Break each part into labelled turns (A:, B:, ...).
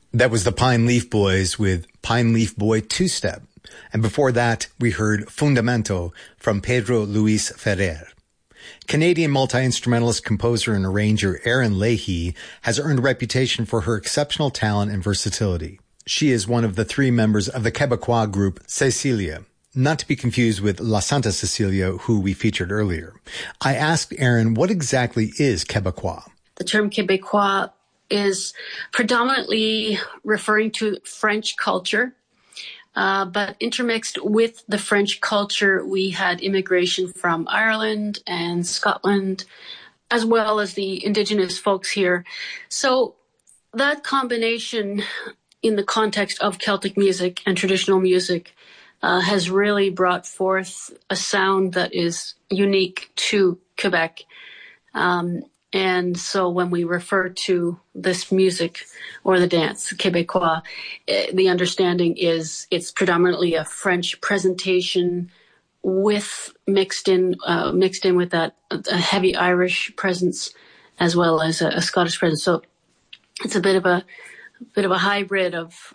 A: That was the Pine Leaf Boys with Pine Leaf Boy Two-Step. And before that, we heard Fundamento from Pedro Luis Ferrer. Canadian multi-instrumentalist, composer, and arranger Erin Leahy has earned a reputation for her exceptional talent and versatility. She is one of the three members of the Quebecois group Cecilia, not to be confused with La Santa Cecilia, who we featured earlier. I asked Erin, what exactly is Quebecois?
B: The term Quebecois is predominantly referring to French culture, but intermixed with the French culture, we had immigration from Ireland and Scotland, as well as the indigenous folks here. So that combination in the context of Celtic music and traditional music has really brought forth a sound that is unique to Quebec. And so when we refer to this music or the dance, Québécois, the understanding is it's predominantly a French presentation with mixed in with that a heavy Irish presence as well as a Scottish presence. So it's a bit of a hybrid of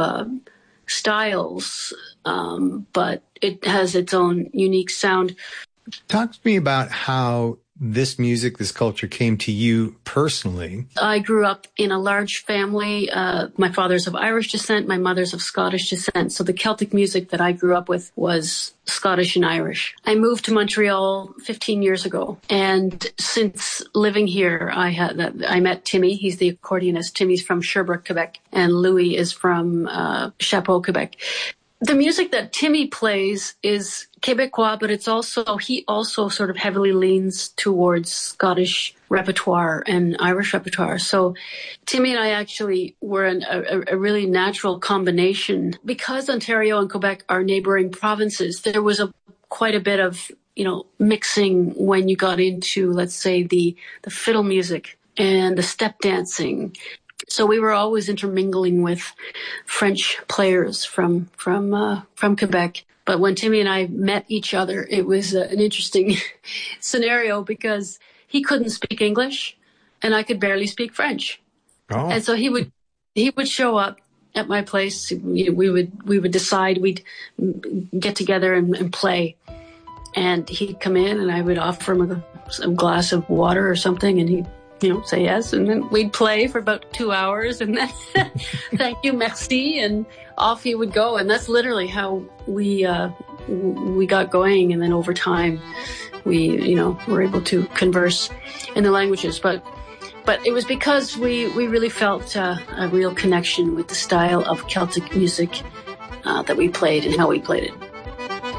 B: styles, but it has its own unique sound.
A: Talk to me about how this music, this culture came to you personally.
B: I grew up in a large family. My father's of Irish descent, my mother's of Scottish descent. So the Celtic music that I grew up with was Scottish and Irish. I moved to Montreal 15 years ago. And since living here, I met Timmy. He's the accordionist. Timmy's from Sherbrooke, Quebec. And Louis is from Chapeau, Quebec. The music that Timmy plays is Quebecois, but he also sort of heavily leans towards Scottish repertoire and Irish repertoire. So Timmy and I actually were a really natural combination. Because Ontario and Quebec are neighboring provinces, there was quite a bit of, mixing when you got into, let's say, the fiddle music and the step dancing. So we were always intermingling with French players from Quebec. But when Timmy and I met each other, it was an interesting scenario because he couldn't speak English and I could barely speak French. Oh. And so he would show up at my place. We would decide we'd get together and play. And he'd come in and I would offer him a glass of water or something, and he'd say yes, and then we'd play for about 2 hours, and then thank you, merci, and off he would go. And that's literally how we got going. And then over time, we were able to converse in the languages. But it was because we really felt a real connection with the style of Celtic music that we played and how we played it.